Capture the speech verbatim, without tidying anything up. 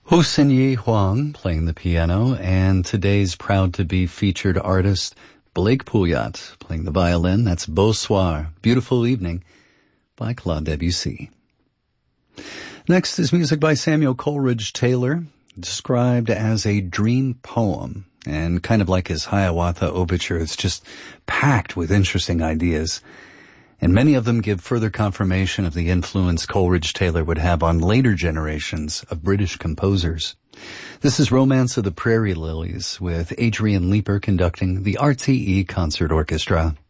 Ho Sin-Yi Huang playing the piano, and today's proud-to-be featured artist, Blake Pouliot, playing the violin. That's Beau Soir, Beautiful Evening, by Claude Debussy. Next is music by Samuel Coleridge Taylor, described as a dream poem, and kind of like his Hiawatha Overture, it's just packed with interesting ideas. And many of them give further confirmation of the influence Coleridge Taylor would have on later generations of British composers. This is Romance of the Prairie Lilies, with Adrian Leeper conducting the R T E Concert Orchestra.